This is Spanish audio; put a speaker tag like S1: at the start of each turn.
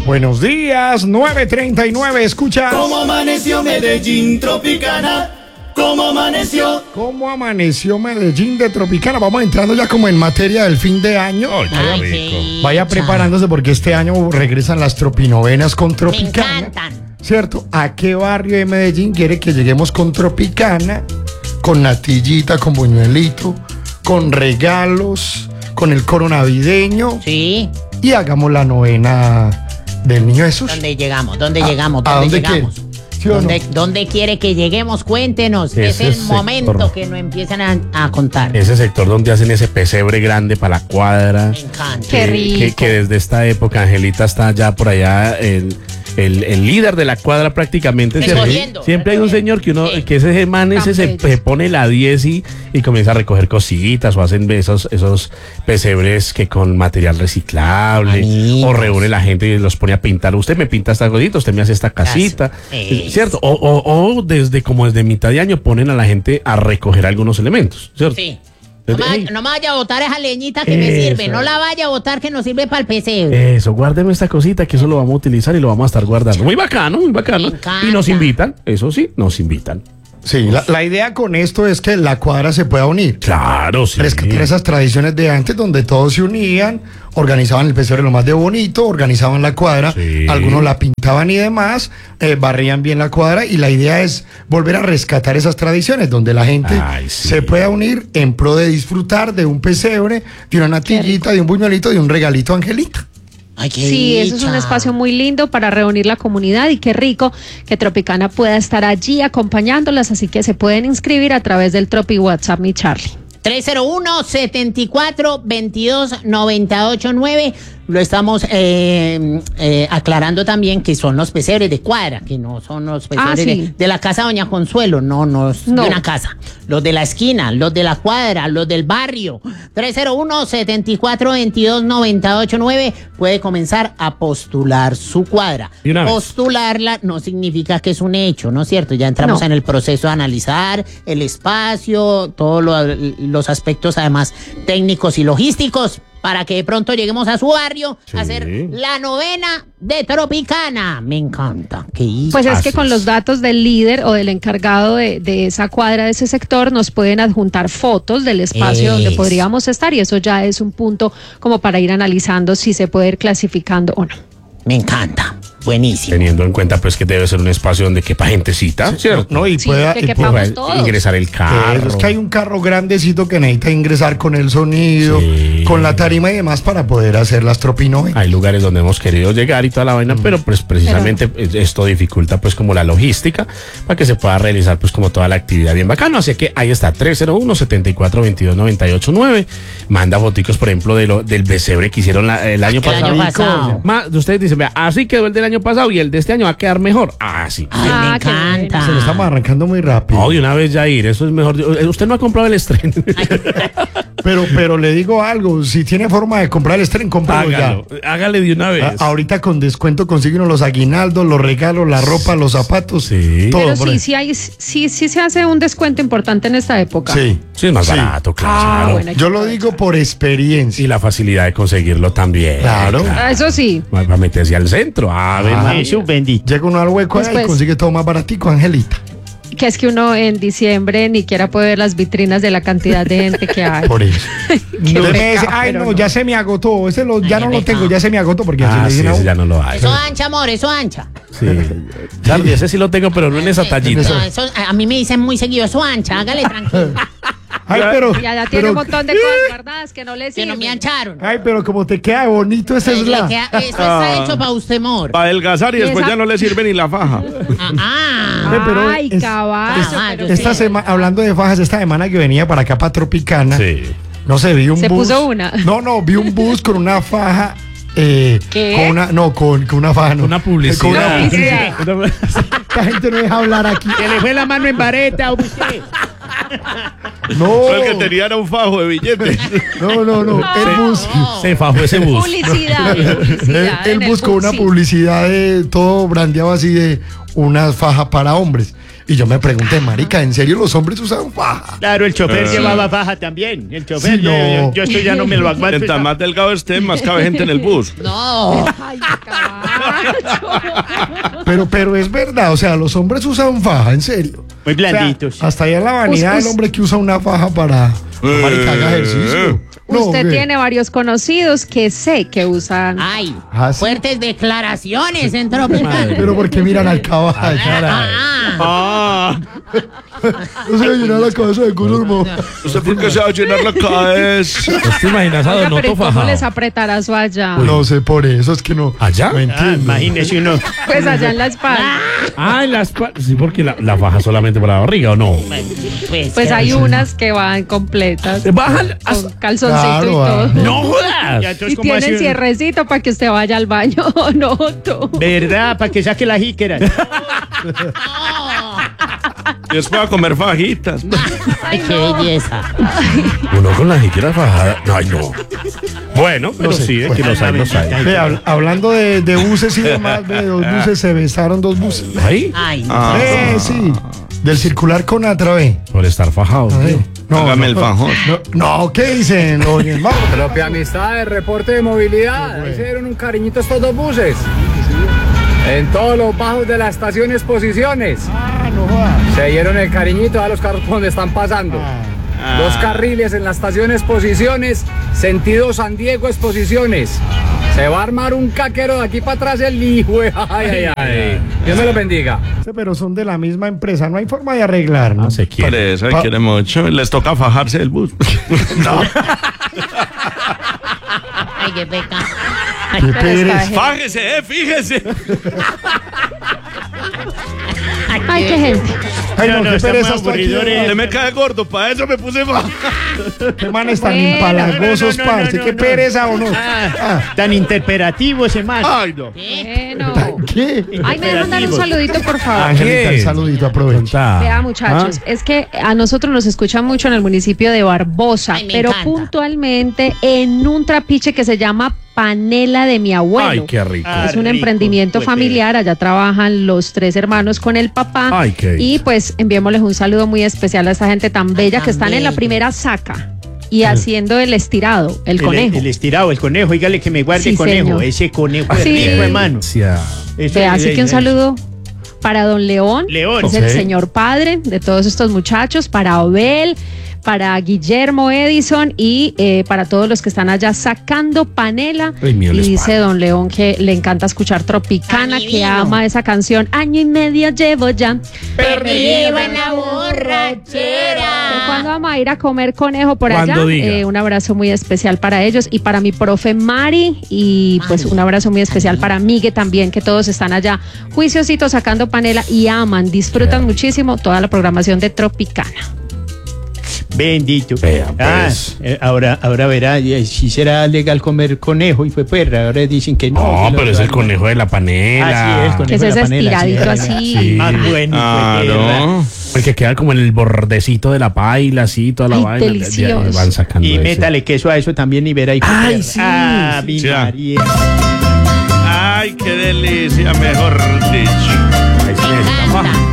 S1: Buenos días, 9:39, escucha.
S2: ¿Cómo amaneció Medellín Tropicana? ¿Cómo amaneció?
S1: ¿Cómo amaneció Medellín de Tropicana? Vamos entrando ya como en materia del fin de año. Vaya preparándose porque este año regresan las tropinovenas con Tropicana.
S3: Me encantan.
S1: ¿Cierto? ¿A qué barrio de Medellín quiere que lleguemos con Tropicana? Con natillita, con buñuelito, con regalos, con el coro navideño.
S3: Sí.
S1: Y hagamos la novena del Niño Jesús.
S3: ¿Dónde llegamos? ¿A
S1: dónde
S3: llegamos?
S1: ¿Sí o no?
S3: ¿Dónde quiere que lleguemos? Cuéntenos. Es el momento que nos empiezan a contar.
S4: Ese sector donde hacen ese pesebre grande para la cuadra.
S3: Me encanta.
S5: Qué rico.
S4: Que desde esta época Angelita está ya por allá el líder de la cuadra prácticamente. Siempre hay un señor que ese man se pone la 10 y comienza a recoger cositas o hacen esos pesebres que con material reciclable o reúne la gente y los pone a pintar. Usted me pinta esta cosita, usted me hace esta casita, ¿cierto? O desde mitad de año ponen a la gente a recoger algunos elementos, ¿cierto?
S3: Sí. No me vaya a botar esa leñita que me sirve. No la vaya a botar que nos sirve para el pesebre.
S4: Eso, guárdeme esta cosita que eso lo vamos a utilizar y lo vamos a estar guardando. Muy bacano, muy bacano. Y nos invitan, eso sí, nos invitan.
S1: Sí, la idea con esto es que la cuadra se pueda unir.
S4: Claro, sí.
S1: Rescatar esas tradiciones de antes donde todos se unían, organizaban el pesebre lo más de bonito, organizaban la cuadra, algunos la pintaban y demás, barrían bien la cuadra y la idea es volver a rescatar esas tradiciones donde la gente se pueda unir en pro de disfrutar de un pesebre, de una natillita, de un buñuelito, de un regalito Angelita.
S3: Ay, qué
S5: Sí,
S3: dicha.
S5: eso es un espacio muy lindo para reunir la comunidad y qué rico que Tropicana pueda estar allí acompañándolas, así que se pueden inscribir a través del Tropi WhatsApp, mi Charlie.
S3: 301-74-22-989. Lo estamos aclarando también que son los pesebres de cuadra, que no son los pesebres de la casa Doña Consuelo, no es de una casa. Los de la esquina, los de la cuadra, los del barrio. 301-74-22-989 puede comenzar a postular su cuadra. Postularla no significa que es un hecho, ¿no es cierto? Ya entramos en el proceso de analizar el espacio, todos los aspectos además técnicos y logísticos, para que de pronto lleguemos a su barrio a hacer la novena de Tropicana. Me encanta.
S5: Pues es que con los datos del líder o del encargado de esa cuadra, de ese sector, nos pueden adjuntar fotos del espacio donde podríamos estar y eso ya es un punto como para ir analizando si se puede ir clasificando o no.
S3: Me encanta. Buenísimo.
S4: Teniendo en cuenta pues que debe ser un espacio donde quepa gentecita, ¿cierto?
S1: No, y pueda
S4: ingresar el carro.
S1: Es que hay un carro grandecito que necesita ingresar con el sonido, con la tarima y demás para poder hacer las tropinovenas.
S4: Hay lugares donde hemos querido llegar y toda la vaina, pero pues precisamente esto dificulta pues como la logística para que se pueda realizar pues como toda la actividad bien bacano. Así que ahí está, 301-74-22-989. Manda foticos, por ejemplo, del pesebre que hicieron el año pasado. Ustedes dicen, vea, así quedó el del año pasado y el de este año va a quedar mejor. Sí.
S3: Me encanta.
S1: Se lo estamos arrancando muy rápido.
S4: No, de una vez ya ir, eso es mejor. Usted no ha comprado el estreno.
S1: Pero le digo algo, si tiene forma de comprar el estreno, cómpralo ya.
S4: Hágale de una vez.
S1: Ahorita con descuento consíguenos los aguinaldos, los regalos, la ropa, los zapatos, todo.
S5: Pero sí se hace un descuento importante en esta época.
S1: Sí,
S4: es más barato, claro.
S5: Bueno,
S1: yo lo digo por experiencia.
S4: Y la facilidad de conseguirlo también.
S1: Claro.
S5: Eso sí.
S4: Para meterse al centro.
S2: Jesús bendito.
S1: Llega uno al hueco y consigue todo más baratico, Angelita.
S5: Que es que uno en diciembre ni quiera puede ver las vitrinas de la cantidad de gente que hay.
S1: Por eso. Ya se me agotó. Ya no lo tengo, ya se me agotó porque
S4: ese ya no lo hay.
S3: Eso ancha, amor, eso ancha.
S4: Sí. Charlie, ese sí lo tengo, pero no en esa tallita.
S3: Eso, a mí me dicen muy seguido, eso ancha, hágale tranquilo.
S5: Ya tiene un montón de cosas guardadas que no le sirven.
S3: Que no me ancharon.
S1: Ay, pero como te queda bonito ese
S3: Eso está hecho para usted, amor.
S4: Para adelgazar y después ya no le sirve ni la faja.
S5: Ay, caballo.
S1: Hablando de fajas, esta semana que venía para acá, para Tropicana, no sé, vi un bus.
S5: ¿Se puso una?
S1: No, vi un bus con una faja.
S5: ¿Qué?
S1: Con una faja, no.
S4: Una publicidad.
S1: Con una publicidad. La gente no deja hablar aquí.
S3: Se le fue la mano en vareta, usted.
S1: No.
S4: El que tenía era un fajo de billetes.
S1: No. El bus.
S4: Se fajó ese bus.
S5: Publicidad.
S1: Él buscó una publicidad de todo brandeado así de una faja para hombres. Y yo me pregunté, marica, ¿en serio los hombres usan faja?
S2: Claro, el chofer llevaba faja también. El chofer,
S1: Sí, no.
S2: yo esto ya no me lo aguanto.
S4: Mientras más delgado esté, más cabe gente en el bus.
S3: No.
S5: Ay, caballo.
S1: Pero es verdad, o sea, los hombres usan faja, en serio.
S2: Muy
S1: O sea,
S2: blanditos.
S1: hasta allá la vanidad del hombre que usa una faja para marica, haga ejercicio. No,
S5: Usted
S1: ¿qué?
S5: tiene varios conocidos que sé que usan.
S3: Ay,
S1: ¿Ah, sí?
S3: fuertes declaraciones en Tropical.
S1: Pero porque miran al caballo.
S2: Ah,
S1: No se va a llenar la cabeza de cosas, hermano.
S4: ¿Usted por qué se va a llenar la cabeza? ¿Te imaginas a
S5: Oiga,
S4: Donoto
S5: pero ¿y cómo
S4: fajado?
S5: les apretará su allá?
S1: No sé por eso, es que no.
S4: ¿Allá?
S1: No entiendo.
S2: imagínese uno.
S5: Pues allá en la espalda.
S4: Ah, en la espalda. Sí, porque la faja solamente para la barriga, ¿o no?
S5: Pues hay unas que van completas.
S4: Bajan.
S5: Con calzoncito
S1: Claro,
S5: y todo.
S4: ¡No jodas!
S2: Ya, entonces,
S5: Y
S2: ¿cómo
S5: tienen
S2: así?
S5: cierrecito para que usted vaya al baño. No, tú.
S2: ¿Verdad? Para que saque la jíquera.
S4: Y después a comer fajitas.
S3: Ay, qué belleza.
S4: Uno con la jiquera fajada. Ay, no. Bueno, pero sí, es que los hay, los hay.
S1: Ve, hablando de buses y demás, ve, dos buses se besaron, dos buses.
S4: ¿Ahí?
S3: Ay,
S1: Sí, del circular con ve.
S4: Por estar fajado.
S1: Ay, no,
S4: Hágame el
S1: no,
S4: fajón.
S1: No, ¿qué dicen, don hermano?
S6: Propia amistad de reporte de movilidad. Ahí se dieron un cariñito estos dos buses. En todos los bajos de la estación Exposiciones.
S1: Ah, no jodas.
S6: Se dieron el cariñito a los carros por donde están pasando. Dos carriles en la estación Exposiciones, sentido San Diego Exposiciones. Se va a armar un caquero de aquí para atrás el hijo. Ay, ay, ay. Dios me lo bendiga.
S1: Sí, pero son de la misma empresa, no hay forma de arreglar, ¿no?
S4: No se quiere.
S1: Pa-
S4: Eso
S1: pa-
S4: quiere mucho. Les toca fajarse el bus.
S3: ay, qué pecado.
S1: Qué pereza.
S4: Fájese, fíjese.
S5: Ay, qué gente.
S1: Ay, no, qué
S2: está
S1: pereza
S2: muy
S1: esto aquí,
S2: aburridor,
S4: Se me cae gordo, para eso me puse faja.
S1: Qué manes tan
S5: Bueno.
S1: impalagosos, parce. Qué pereza, ¿o no?
S2: Tan interpretativo ese man.
S4: Ay, no.
S5: Bueno.
S1: ¿Qué?
S5: Ay, me dejan dar un saludito, por favor.
S1: Angelita, el saludito, aprovecha.
S5: Vea, muchachos, es que a nosotros nos escuchan mucho en el municipio de Barbosa,
S3: Ay, me
S5: pero
S3: encanta.
S5: puntualmente en un trapiche que se llama Panela de mi abuelo.
S4: Ay, qué rico.
S2: Ah,
S5: Es un
S2: rico,
S5: emprendimiento
S2: pues,
S5: familiar, allá trabajan los 3 hermanos con el papá.
S4: Ay, qué
S5: y pues enviémosles un saludo muy especial a esta gente tan bella que
S3: tan
S5: están en la
S3: bella.
S5: primera saca y haciendo el estirado, el conejo.
S2: El estirado, el conejo. Dígale que me guarde
S5: Sí,
S2: conejo.
S5: señor.
S2: Ese conejo es
S5: Sí.
S2: rico, hermano.
S4: Gracias.
S2: Eso
S5: Vea,
S2: es-
S5: así que un saludo para don León,
S2: León.
S5: que es el
S4: Ok.
S5: señor padre de todos estos muchachos, para Abel, para Guillermo Edison y para todos los que están allá sacando panela.
S4: Ay, mío,
S5: y
S4: les
S5: dice
S4: pago.
S5: don León que le encanta escuchar Tropicana,
S3: Ay,
S5: que
S3: divino.
S5: ama esa canción. Año y medio llevo ya.
S3: Perdido en la borrachera.
S5: ¿Cuándo vamos a ir a comer conejo por allá?
S4: Cuando diga.
S5: Un abrazo muy especial para ellos y para mi profe Mari y pues un abrazo muy especial para Migue también, que todos están allá juiciositos sacando panela y aman, disfrutan muchísimo toda la programación de Tropicana.
S2: Bendito.
S4: Vea, pues.
S2: Ahora verá, si será legal comer conejo y fue perra. Ahora dicen que no.
S4: No,
S2: que lo-
S4: pero es el conejo de la panela.
S2: Así es, conejo
S5: Que es
S2: de
S5: ese
S2: la panela,
S5: estiradito
S2: sí,
S5: así.
S4: Sí.
S2: Más bueno.
S4: Claro. El que queda como en el bordecito de la paila, así, toda la
S5: Ay,
S4: vaina.
S5: delicioso.
S4: Van sacando
S2: Y
S4: ese.
S2: métale queso a eso también y verá. Y
S4: Ay, sí.
S2: Ah, mi
S4: Sí.
S2: María.
S4: Ay, qué delicia, mejor dicho. Ahí sí necesita faja.